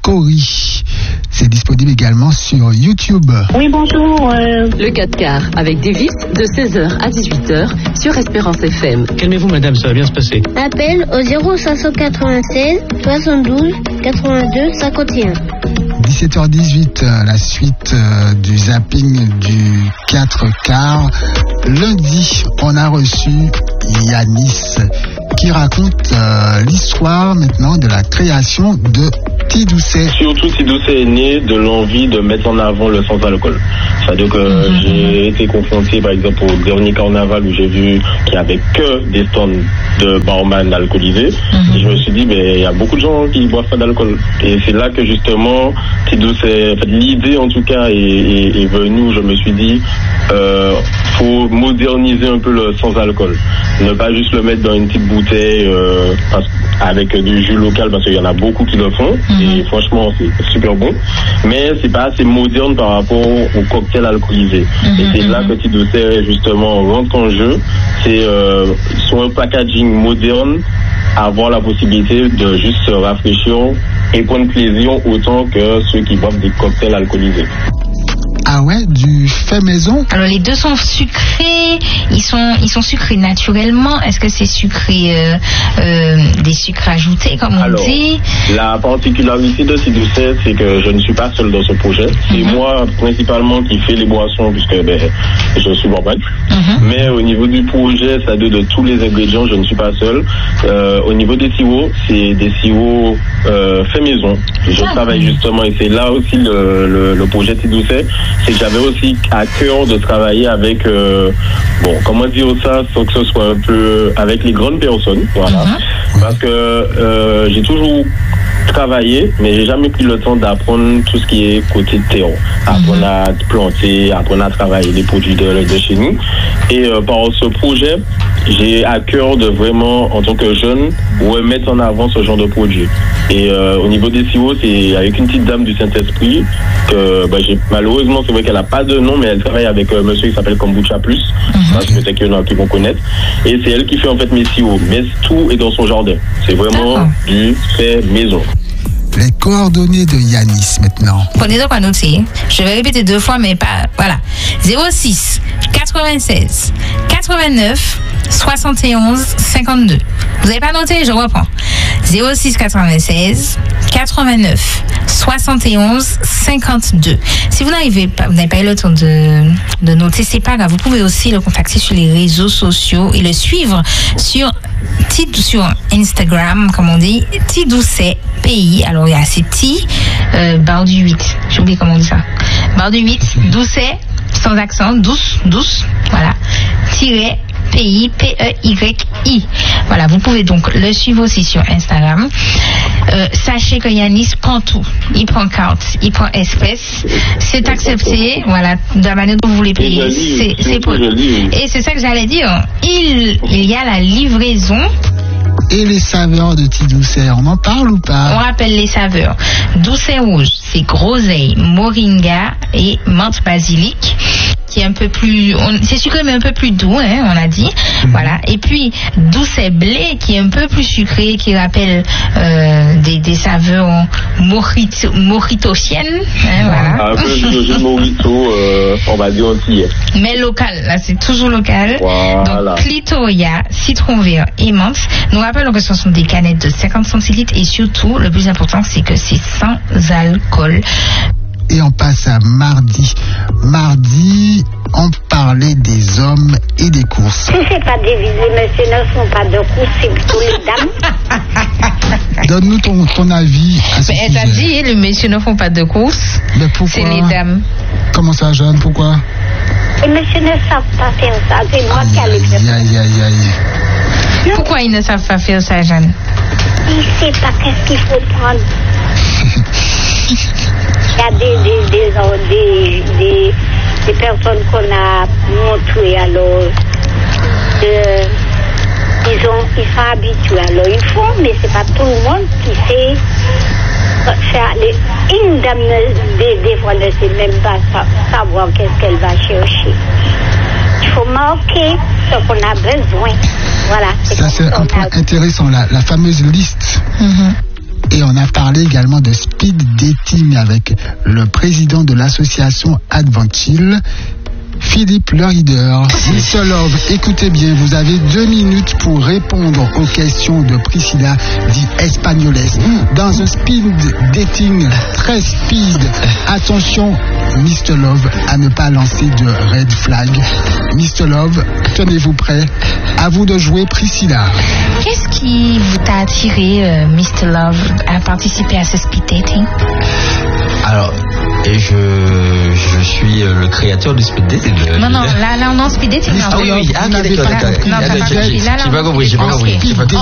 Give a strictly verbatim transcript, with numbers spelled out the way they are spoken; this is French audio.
Cory. C'est disponible également sur YouTube. Oui, bonjour. Euh... Le quatre quarts avec Davis de seize heures à dix-huit heures sur Espérance F M. Calmez-vous, madame, ça va bien se passer. Appel au zéro cinq cent quatre-vingt-seize soixante-douze quatre-vingt-deux cinquante et un. dix-sept heures dix-huit, la suite euh, du zapping du quatre quarts. Lundi, on a reçu Yanis qui raconte euh, l'histoire maintenant de la création de Tidoucet. Surtout Tidoucet est né de l'envie de mettre en avant le sans-alcool. C'est-à-dire que mm-hmm. j'ai été confronté par exemple au dernier carnaval où j'ai vu qu'il n'y avait que des stands de barman alcoolisés. Mm-hmm. Et je me suis dit, mais il y a beaucoup de gens qui ne boivent pas d'alcool. Et c'est là que justement Tidoucet, en fait, l'idée en tout cas est, est, est venue où je me suis dit, euh, faut moderniser un peu le sans-alcool. Ne pas juste le mettre dans une petite bouteille euh, parce, avec du jus local parce qu'il y en a beaucoup qui le font. Mm-hmm. Et franchement, c'est super bon. Mais c'est pas assez moderne par rapport au cocktail alcoolisé. Mm-hmm. Et c'est là que Tidoucet justement rentre en jeu. C'est euh, sur un packaging moderne, avoir la possibilité de juste se rafraîchir et prendre plaisir autant que ceux qui boivent des cocktails alcoolisés. Ah ouais, du fait maison. Alors les deux sont sucrés, ils sont ils sont sucrés naturellement. Est-ce que c'est sucré euh, euh, des sucres ajoutés comme on Alors, dit? La particularité de Tidoucet, c'est que je ne suis pas seul dans ce projet. C'est mm-hmm. moi principalement qui fais les boissons puisque ben, je suis barman. Mm-hmm. Mais au niveau du projet, ça de, de tous les ingrédients, je ne suis pas seul. Euh, au niveau des sirops, c'est des sirops euh, fait maison. Je ah, travaille oui. justement et c'est là aussi le, le, le projet Tidoucet. C'est que j'avais aussi à cœur de travailler avec, euh, bon, comment dire ça, sans que ce soit un peu avec les grandes personnes, voilà. Mm-hmm. Parce que euh, j'ai toujours travaillé, mais j'ai jamais pris le temps d'apprendre tout ce qui est côté terreau. Apprendre mm-hmm. à planter, apprendre à travailler les produits de, de chez nous. Et euh, par ce projet, j'ai à cœur de vraiment, en tant que jeune, remettre en avant ce genre de produits. Et euh, au niveau des sirops, c'est avec une petite dame du Saint-Esprit que bah, j'ai, malheureusement, c'est vrai qu'elle n'a pas de nom, mais elle travaille avec un euh, monsieur qui s'appelle Kombucha Plus. Mm-hmm. Parce que peut-être qu'il y en a qui vont connaître. Et c'est elle qui fait en fait mes sirops. Mais tout est dans son jardin. C'est vraiment ah. du fait maison. Les coordonnées de Yanis maintenant. Prenez donc à noter. Je vais répéter deux fois, mais pas. Voilà. zéro six quatre-vingt-seize quatre-vingt-neuf soixante et onze cinquante-deux. Vous n'avez pas noté? Je reprends. zéro six quatre-vingt-seize quatre-vingt-neuf soixante et onze cinquante-deux. Si vous n'arrivez pas, vous n'avez pas eu le temps de, de noter, c'est pas grave. Vous pouvez aussi le contacter sur les réseaux sociaux et le suivre sur, sur Instagram, comme on dit, Tidoucet Pays. Alors, il y a c'est T, euh, barre du huit. J'ai oublié comment on dit ça. Barre du huit, Doucet, sans accent, douce, douce, voilà. Tiret, Pays, P E Y I. Voilà, vous pouvez donc le suivre aussi sur Instagram. Euh, sachez que Yanis prend tout. Il prend carte, il prend espèce. C'est accepté, voilà, de la manière dont vous voulez payer. C'est, c'est pour... Et c'est ça que j'allais dire. Il, il y a la livraison. Et les saveurs de Tidoucet, on en parle ou pas? On rappelle les saveurs. Doucet rouge, c'est groseille, moringa et menthe basilic. Qui est un peu plus, on, c'est sucré mais un peu plus doux, hein, on a dit. Mmh. Voilà. Et puis Doucet blé qui est un peu plus sucré, qui rappelle euh, des, des saveurs morito, moritosiennes. Hein, voilà. Un peu de morito, euh, on va dire antillais. Mais local, là c'est toujours local. Voilà. Donc clitoria, citron vert et menthe. Nous rappelons que ce sont des canettes de cinquante centilitres et surtout le plus important c'est que c'est sans alcool. Et on passe à mardi. Mardi, on parlait des hommes et des courses. Si c'est pas des les messieurs ne font pas de courses, c'est plutôt les dames. Donne-nous ton, ton avis à ce Mais elle t'a dit, les messieurs ne font pas de courses. Mais pourquoi? C'est les dames. Comment ça, Jeanne? Pourquoi? Les messieurs ne savent pas faire ça. C'est moi qui ai les aïe, aïe, aïe, aïe. Pourquoi ils ne savent pas faire ça, Jeanne? Ils ne savent pas qu'est-ce qu'il faut prendre. Il y a des, des, des, des, des, des personnes qu'on a montrées, alors euh, ils, ont, ils sont habitués, alors ils font, mais c'est pas tout le monde qui sait faire. Les, une dame, des, des fois, ne sait même pas savoir qu'est-ce qu'elle va chercher. Il faut marquer ce qu'on a besoin. Voilà. C'est ça, c'est un point a... intéressant, la, la fameuse liste. Mm-hmm. Et on a parlé également de speed dating avec le président de l'association Adventil, Philippe le Leader. mister Love, écoutez bien, vous avez deux minutes pour répondre aux questions de Priscilla dit Espagnoles. Dans un speed dating très speed, attention, mister Love, à ne pas lancer de red flag. mister Love, tenez-vous prêt. À vous de jouer, Priscilla. Qu'est-ce qui vous a attiré, euh, mister Love, à participer à ce speed dating? Alors, et je, je suis le créateur du speed dating. Non, non, là, là, on est en speed dating. Ah oui, oui, ah, Vous n'avez d'accord, pas d'accord. compris. Non, Vous t'as avez pas bien- compris. Là, là, J'ai pas on est en compris, j'ai pas speed compris. dating. J'ai pas compris.